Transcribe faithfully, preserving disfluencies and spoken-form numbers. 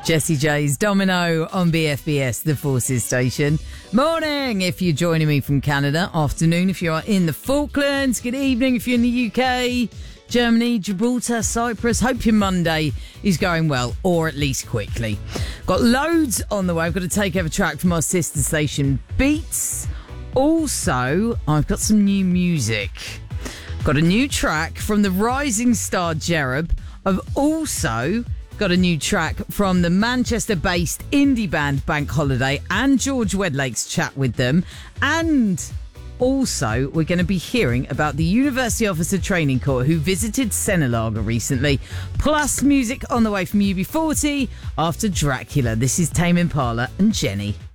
Jessie J's Domino on B F B S, the Forces station. Morning if you're joining me from Canada. Afternoon if you are in the Falklands. Good evening if you're in the U K, Germany, Gibraltar, Cyprus. Hope your Monday is going well, or at least quickly. Got loads on the way. I've got to take over track from our sister station, Beats. Also, I've got some new music. Got a new track from the rising star Jerub. I've also got a new track from the Manchester-based indie band Bank Holiday and George Wedlake's chat with them. And also, we're going to be hearing about the University Officer Training Corps who visited Senelaga recently. Plus music on the way from U B forty after Dracula. This is Tame Impala and Jenny.